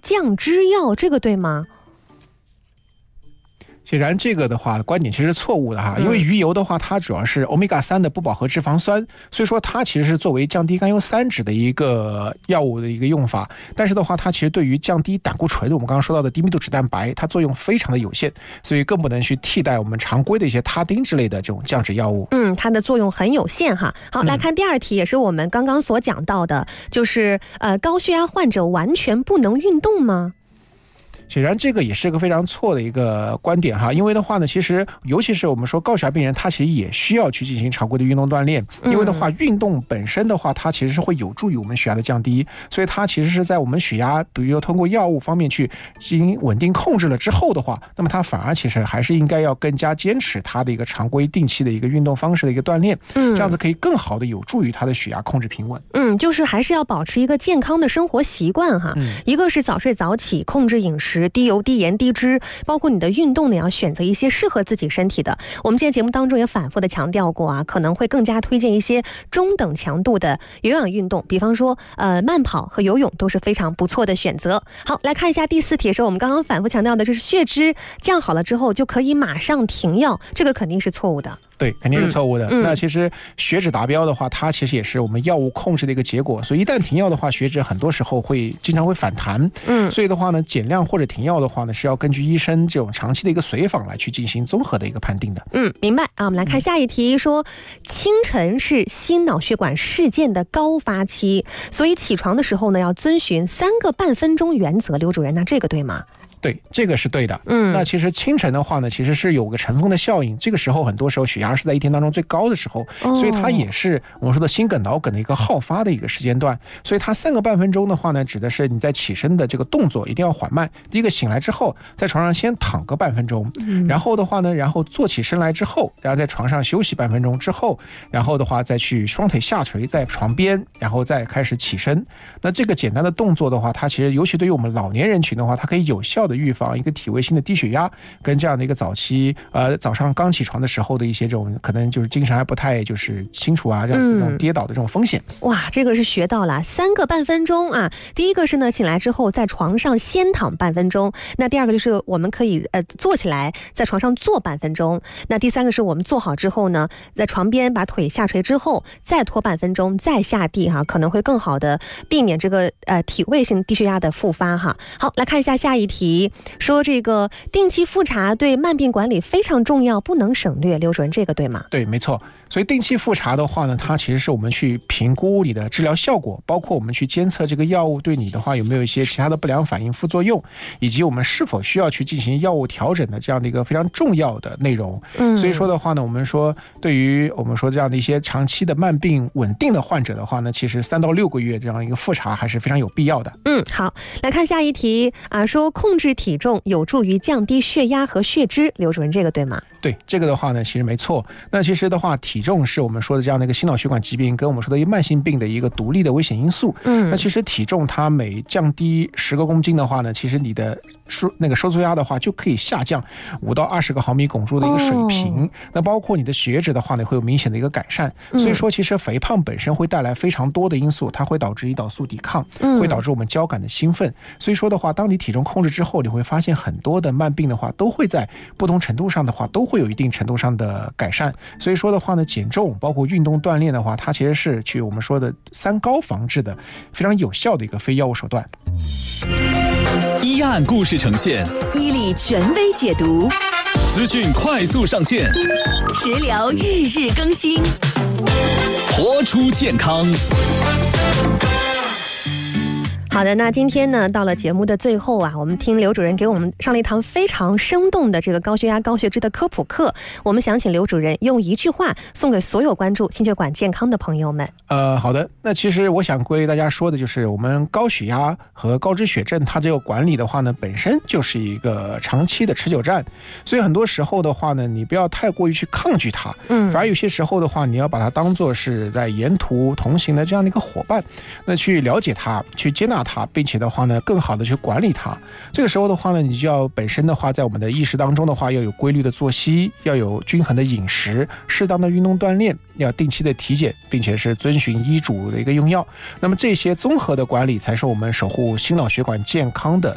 降脂药，这个对吗？ 显然这个的话观点其实是错误的哈，因为鱼油的话它主要是欧米伽3的不饱和脂肪酸，所以说它其实是作为降低甘油三酯的一个药物的一个用法，但是的话它其实对于降低胆固醇，我们刚刚说到的低密度脂蛋白，它作用非常的有限，所以更不能去替代我们常规的一些他汀之类的这种降脂药物。 它的作用很有限哈。好，来看第二题，也是我们刚刚所讲到的，就是高血压患者完全不能运动吗？ 显然这个也是个非常错的一个观点哈，因为的话呢，其实尤其是我们说高血压病人，他其实也需要去进行常规的运动锻炼，因为的话运动本身的话，它其实是会有助于我们血压的降低，所以它其实是在我们血压比如通过药物方面去进行稳定控制了之后的话，那么它反而其实还是应该要更加坚持它的一个常规定期的一个运动方式的一个锻炼，这样子可以更好的有助于它的血压控制平稳。 就是还是要保持一个健康的生活习惯哈。一个是早睡早起，控制饮食，低油低盐低脂，包括你的运动呢，要选择一些适合自己身体的。我们今天节目当中也反复的强调过啊，可能会更加推荐一些中等强度的有氧运动，比方说慢跑和游泳都是非常不错的选择。好，来看一下第4题，是我们刚刚反复强调的，就是血脂降好了之后就可以马上停药，这个肯定是错误的。 对，肯定是错误的。那其实血脂达标的话，它其实也是我们药物控制的一个结果，所以一旦停药的话，血脂很多时候经常会反弹。所以的话呢，减量或者停药的话呢，是要根据医生这种长期的一个随访来去进行综合的一个判定的。 明白啊。我们来看下一题，说清晨是心脑血管事件的高发期，所以起床的时候呢，要遵循3个半分钟原则。刘主任，那这个对吗？ 对，这个是对的。那其实清晨的话呢，其实是有个晨风的效应，这个时候很多时候血压是在一天当中最高的时候，所以它也是我们说的心梗脑梗的一个好发的一个时间段。所以它3个半分钟的话呢，指的是你在起身的这个动作一定要缓慢。第一个，醒来之后在床上先躺个半分钟，然后的话呢，然后坐起身来之后，然后在床上休息半分钟之后，然后的话再去双腿下垂在床边，然后再开始起身。那这个简单的动作的话，它其实尤其对于我们老年人群的话，它可以有效的预防一个体位性的低血压跟这样的一个早上刚起床的时候的一些这种可能就是精神还不太就是清楚啊，这样这种跌倒的这种风险。 哇，这个是学到了3个半分钟啊。第一个是呢，醒来之后在床上先躺半分钟，那第二个就是我们可以坐起来在床上坐半分钟，那第3个是我们坐好之后呢，在床边把腿下垂之后再拖半分钟再下地哈，可能会更好的避免这个体位性低血压的复发哈。好，来看一下下一题，说这个定期复查对慢病管理非常重要，不能省略。刘主任，这个对吗？ 对，没错。所以定期复查的话呢，它其实是我们去评估你的治疗效果，包括我们去监测这个药物对你的话有没有一些其他的不良反应副作用，以及我们是否需要去进行药物调整的这样的一个非常重要的内容。所以说的话呢，我们说对于我们说这样的一些长期的慢病稳定的患者的话呢，其实3到6个月这样一个复查还是非常有必要的。 好，来看下一题啊，说控制体重有助于降低血压和血脂。刘主任，这个对吗？ 对，这个的话呢，其实没错。那其实的话，体重是我们说的这样的一个心脑血管疾病跟我们说的一个慢性病的一个独立的危险因素。那其实体重它每降低10个公斤的话呢，其实你的收缩压的话就可以下降5到20个毫米汞柱的一个水平。那包括你的血脂的话呢，会有明显的一个改善。所以说，其实肥胖本身会带来非常多的因素，它会导致胰岛素抵抗，会导致我们交感的兴奋。所以说的话，当你体重控制之后，你会发现很多的慢病的话，都会在不同程度上的话，都会有一定程度上的改善。所以说的话呢，减重包括运动锻炼的话，它其实是去我们说的3高防治的非常有效的一个非药物手段。 一案故事呈现， 伊利权威解读， 资讯快速上线， 食疗日日更新， 活出健康。 好的，那今天呢，到了节目的最后啊，我们听刘主任给我们上了一堂非常生动的这个高血压、高血脂的科普课。我们想请刘主任用一句话送给所有关注心血管健康的朋友们。 好的，那其实我想归大家说的就是，我们高血压和高脂血症，它这个管理的话呢，本身就是一个长期的持久战。所以很多时候的话呢，你不要太过于去抗拒它，反而有些时候的话，你要把它当作是在沿途同行的这样的一个伙伴，那去了解它，去接纳它，并且的话呢，更好的去管理它。这个时候的话呢，你就要本身的话，在我们的意识当中的话，要有规律的作息，要有均衡的饮食，适当的运动锻炼，要定期的体检，并且是遵循医嘱的一个用药。那么这些综合的管理，才是我们守护心脑血管健康的